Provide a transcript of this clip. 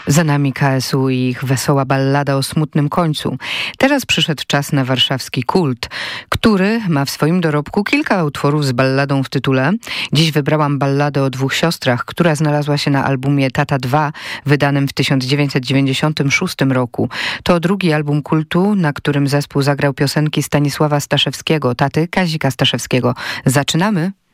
Za nami KSU i ich wesoła ballada o smutnym końcu. Teraz przyszedł czas na warszawski kult, który ma w swoim dorobku kilka utworów z balladą w tytule. Dziś wybrałam balladę o dwóch siostrach, która znalazła się na albumie Tata 2, wydanym w 1996 roku. To drugi album kultu, na którym zespół zagrał piosenki Stanisława Staszewskiego, taty Kazika Staszewskiego. Zaczynamy!